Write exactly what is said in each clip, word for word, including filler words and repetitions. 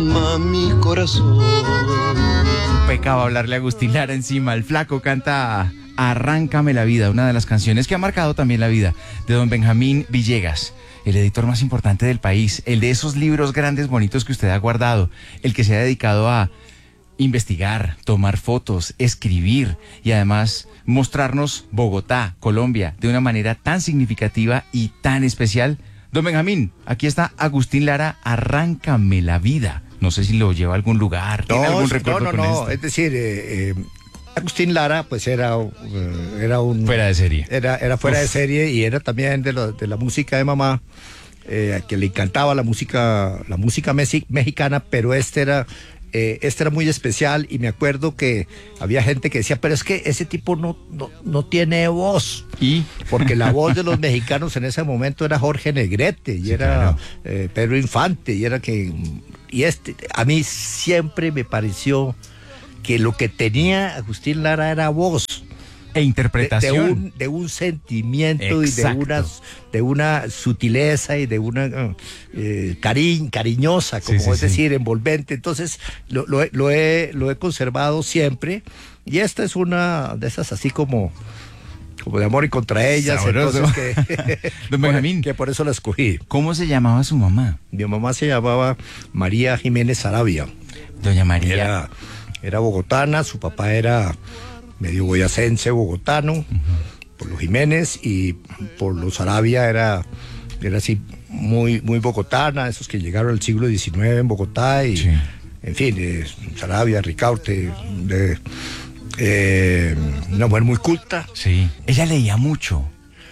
Mi corazón. Pecado hablarle a Agustín Lara encima. El flaco canta Arráncame la vida, una de las canciones que ha marcado también la vida de don Benjamín Villegas, el editor más importante del país, el de esos libros grandes, bonitos que usted ha guardado, el que se ha dedicado a investigar, tomar fotos, escribir y además mostrarnos Bogotá, Colombia, de una manera tan significativa y tan especial. Don Benjamín, aquí está Agustín Lara, Arráncame la vida. No sé si lo lleva a algún lugar, ¿tiene no, algún recuerdo no, no, con no, esto? es decir, eh, eh, Agustín Lara, pues era, uh, era un... Fuera de serie. Era, era fuera Uf. de serie y era también de, lo, de la música de mamá, eh, que le encantaba la música, la música mexi- mexicana, pero este era... Eh, este era muy especial y me acuerdo que había gente que decía, pero es que ese tipo no, no, no tiene voz. ¿Y? Porque la voz de los mexicanos en ese momento era Jorge Negrete y Sí, era claro. eh, Pedro Infante y era que... Y este, a mí siempre me pareció que lo que tenía Agustín Lara era voz. E De, interpretación. de un, de un sentimiento Exacto. y de una, de una sutileza y de una eh, cari, cariñosa, como Sí, sí, es sí. decir, envolvente. Entonces lo, lo, he, lo, he, lo he conservado siempre y esta es una de esas así como, como de amor y contra ellas. Sabroso. Entonces que, Don por- Benjamín. que por eso la escogí. ¿Cómo se llamaba su mamá? Mi mamá se llamaba María Jiménez Sarabia. Doña María. Era, era bogotana, su papá era medio boyacense, bogotano, uh-huh. por los Jiménez, y por los Sarabia era, era así muy, muy bogotana, esos que llegaron al siglo diecinueve en Bogotá, y Sí. en fin, eh, Sarabia, Ricaurte, de, eh, una mujer muy culta. Sí. Ella leía mucho.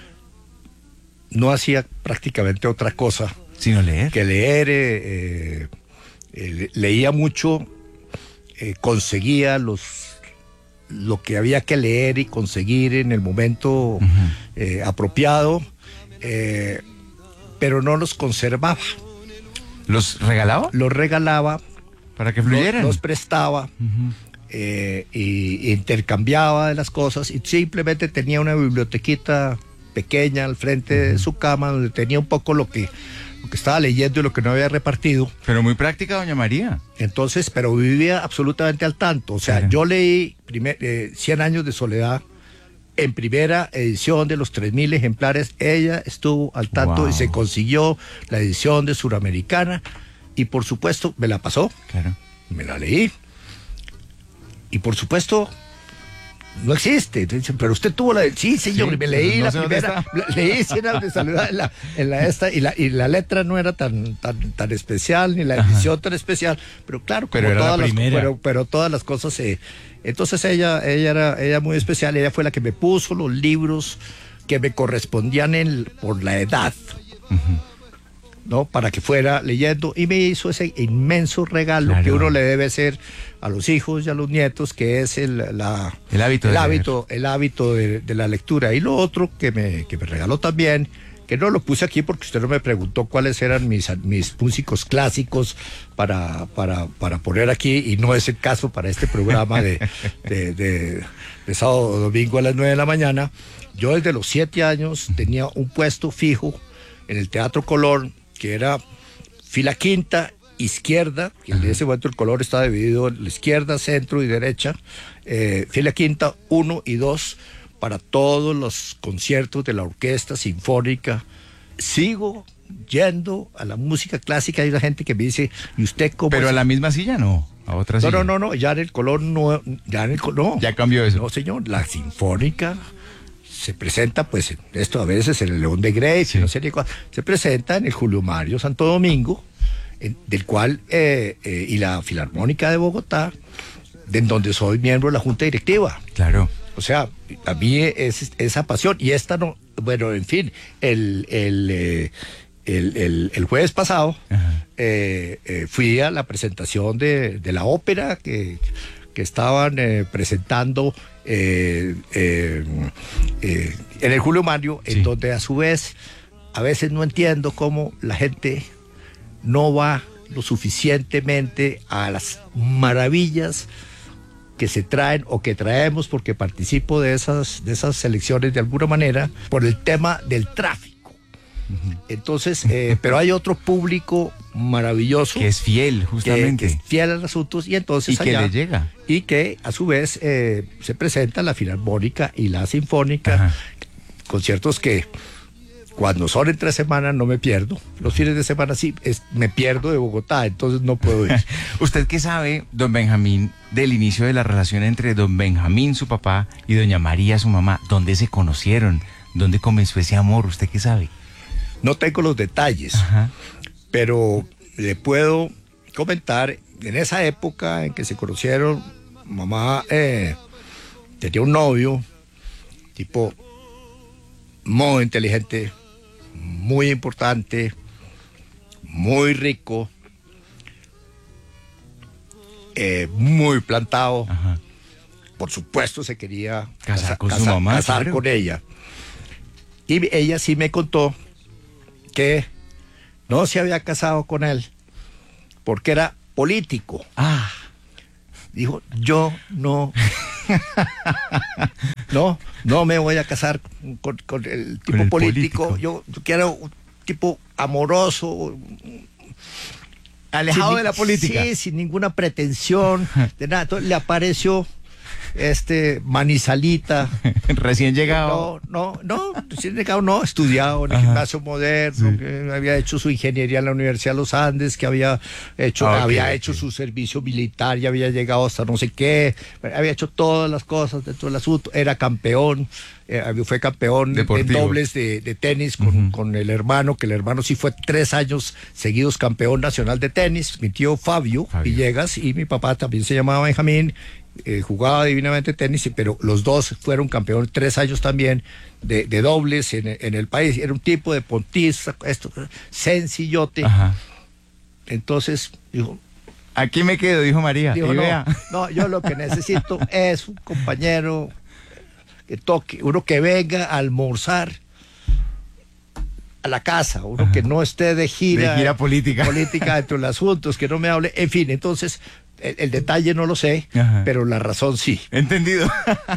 No hacía prácticamente otra cosa Sino leer. que leer, eh, eh, leía mucho, eh, conseguía los lo que había que leer y conseguir en el momento uh-huh. eh, apropiado, eh, pero no los conservaba. ¿Los regalaba? Los regalaba, para que fluyeran. Los, los prestaba uh-huh. eh, y, y intercambiaba de las cosas y simplemente tenía una bibliotequita pequeña al frente uh-huh. de su cama donde tenía un poco lo que lo que estaba leyendo y lo que no había repartido. Pero muy práctica, doña María. Entonces, pero vivía absolutamente al tanto. O sea, claro. yo leí primer, eh, cien años de soledad en primera edición de los tres mil ejemplares. Ella estuvo al tanto wow. y se consiguió la edición de Suramericana y por supuesto me la pasó. Claro. Me la leí. Y por supuesto... No existe, pero usted tuvo la... Sí, señor, sí, me leí no la primera, leí cien años de soledad en la, en la esta, y la, y la letra no era tan, tan, tan especial, ni la edición Ajá. tan especial, pero claro, como pero todas la las, primera. pero, pero todas las cosas se... Eh, entonces ella, ella era ella muy especial, ella fue la que me puso los libros que me correspondían en, por la edad, uh-huh. ¿no? Para que fuera leyendo, y me hizo ese inmenso regalo claro. que uno le debe hacer a los hijos y a los nietos, que es el, la, el hábito, el, de hábito el hábito de, de la lectura. Y lo otro que me, que me regaló también, que no lo puse aquí porque usted no me preguntó cuáles eran mis, mis músicos clásicos para, para, para poner aquí, y no es el caso para este programa de, de, de, de sábado o domingo a las nueve de la mañana. Yo desde los siete años tenía un puesto fijo en el Teatro Colón, que era fila quinta, izquierda, que en ese momento el color está dividido en la izquierda, centro y derecha, eh, fila quinta, uno y dos, para todos los conciertos de la orquesta sinfónica. Sigo yendo a la música clásica. Hay una gente que me dice, ¿y usted cómo? Pero es? a la misma silla no, a otra silla. No, no, no, no, ya en el color no, ya en el color no. Ya cambió eso. No, señor, la sinfónica se presenta, pues, esto a veces en el León de Grey, sí. no sé ni cuál, se presenta en el Julio Mario Santo Domingo, en, del cual, eh, eh, y la Filarmónica de Bogotá, de en donde soy miembro de la Junta Directiva. Claro. O sea, a mí es esa pasión, y esta no, bueno, en fin, el, el, eh, el, el, el jueves pasado eh, eh, fui a la presentación de, de la ópera que, que estaban eh, presentando eh, eh, eh, en el Julio Mario, sí. en donde a su vez, a veces no entiendo cómo la gente no va lo suficientemente a las maravillas que se traen o que traemos, porque participo de esas, de esas selecciones de alguna manera, por el tema del tráfico. Entonces, eh, pero hay otro público maravilloso Que es fiel, que, justamente. que es fiel a los asuntos y entonces Y que allá- le llega. y que a su vez eh, se presenta la Filarmónica y la Sinfónica, Ajá. conciertos que cuando son entre semanas no me pierdo, los fines de semana sí, es, me pierdo de Bogotá, entonces no puedo ir. ¿Usted qué sabe, don Benjamín, del inicio de la relación entre don Benjamín, su papá, y doña María, su mamá? ¿Dónde se conocieron? ¿Dónde comenzó ese amor? ¿Usted qué sabe? No tengo los detalles, Ajá. pero le puedo comentar, en esa época en que se conocieron, mamá eh, tenía un novio, tipo muy inteligente, muy importante, muy rico, eh, muy plantado. Ajá. Por supuesto se quería Casar casa- con su casa- mamá, casar claro. con ella. Y ella sí me contó que no se había casado con él porque era político. Ah, Dijo, yo no, no, no me voy a casar con, con el tipo el político. político. Yo, yo quiero un tipo amoroso, alejado sin de la ni- política. Sí, sin ninguna pretensión de nada. Entonces le apareció este Manizalita. Recién llegado. No, no, no, recién llegado no, estudiado en el Ajá. gimnasio moderno, Sí. que había hecho su ingeniería en la Universidad de los Andes, que había hecho, Ah, ok, había ok. hecho su servicio militar, ya había llegado hasta no sé qué, había hecho todas las cosas dentro del asunto, era campeón, eh, fue campeón Deportivo. en dobles de, de tenis con, Ujú. con el hermano, que el hermano sí fue tres años seguidos campeón nacional de tenis, mi tío Fabio, Fabio. Villegas, y mi papá también se llamaba Benjamín. Eh, jugaba divinamente tenis, y- pero los dos fueron campeones tres años también de, de dobles en, en el país. Era un tipo de pontista, esto, sencillote. Ajá. Entonces dijo, Aquí me quedo, dijo María. dijo y no, vea. no, yo lo que necesito es un compañero que toque, uno que venga a almorzar a la casa, uno Ajá. que no esté de gira, De gira política. política dentro de los asuntos, que no me hable, en fin, entonces el, el detalle no lo sé, Ajá. pero la razón sí. Entendido.